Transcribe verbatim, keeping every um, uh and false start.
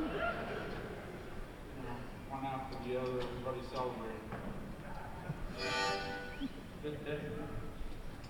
You know, one after the other, everybody celebrating. Good day.